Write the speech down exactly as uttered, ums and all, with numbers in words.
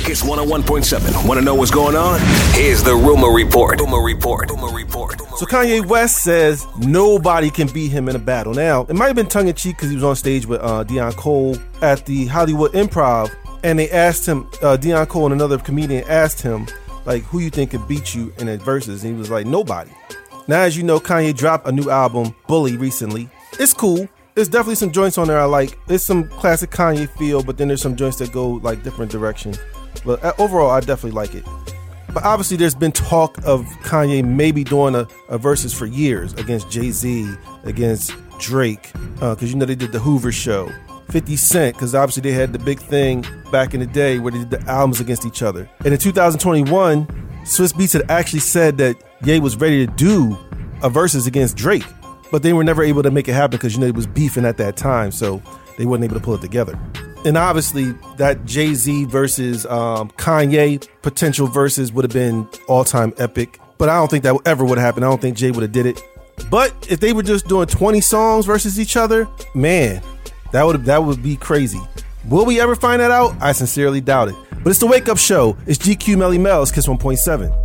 Kiss one oh one point seven. Want to know what's going on? Here's the Rumor Report. Rumor Report. Rumor Report. So Kanye West says nobody can beat him in a battle. Now, it might have been tongue-in-cheek because he was on stage with uh, Deion Cole at the Hollywood Improv, and they asked him, uh, Deion Cole and another comedian asked him, like, who you think could beat you in a versus? And he was like, nobody. Now, as you know, Kanye dropped a new album, Bully, recently. It's cool. There's definitely some joints on there I like. It's some classic Kanye feel, but then there's some joints that go like different directions. But overall, I definitely like it. But obviously, there's been talk of Kanye maybe doing a, a versus for years against Jay-Z, against Drake, because uh, you know they did the Hoover Show. fifty Cent, because obviously they had the big thing back in the day where they did the albums against each other. And in two thousand twenty-one, Swizz Beatz had actually said that Ye was ready to do a versus against Drake. But they were never able to make it happen because, you know, it was beefing at that time, so they weren't able to pull it together. And obviously, that Jay-Z versus um, Kanye potential versus would have been all-time epic. But I don't think that ever would have happened. I don't think Jay would have did it. But if they were just doing twenty songs versus each other, man, that would that would be crazy. Will we ever find that out? I sincerely doubt it. But it's the Wake Up Show. It's G Q Melly Mel. It's Kiss one point seven.